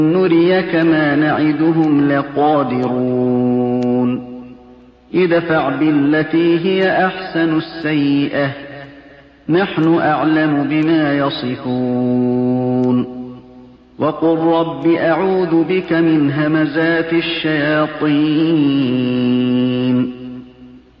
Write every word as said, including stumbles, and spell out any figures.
نريك ما نعدهم لقادرون ادفع بالتي هي أحسن السيئة نحن أعلم بما يصفون وقل رب أعوذ بك من همزات الشياطين